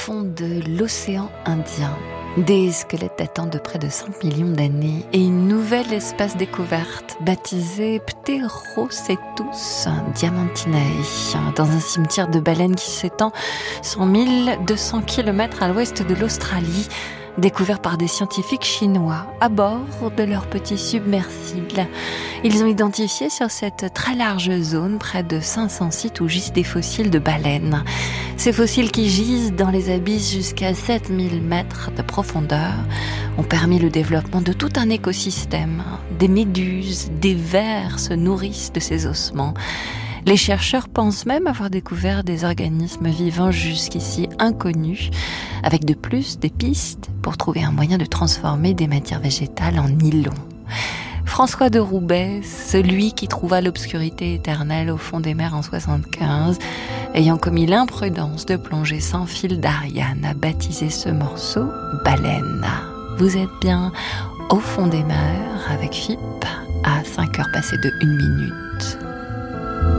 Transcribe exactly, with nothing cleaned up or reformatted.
fond de l'océan Indien. Des squelettes datant de près de cinq millions d'années et une nouvelle espèce découverte baptisée Pterocetus diamantinae dans un cimetière de baleines qui s'étend sur mille deux cents kilomètres à l'ouest de l'Australie, découvert par des scientifiques chinois à bord de leur petit submersible. Ils ont identifié sur cette très large zone près de cinq cents sites où gisent des fossiles de baleines. Ces fossiles qui gisent dans les abysses jusqu'à sept mille mètres de profondeur ont permis le développement de tout un écosystème. Des méduses, des vers se nourrissent de ces ossements. Les chercheurs pensent même avoir découvert des organismes vivants jusqu'ici inconnus, avec de plus des pistes pour trouver un moyen de transformer des matières végétales en nylon. François de Roubaix, celui qui trouva l'obscurité éternelle au fond des mers en soixante-quinze, ayant commis l'imprudence de plonger sans fil d'Ariane, a baptisé ce morceau Baleine. Vous êtes bien au fond des mers avec F I P à cinq heures passées de une minute.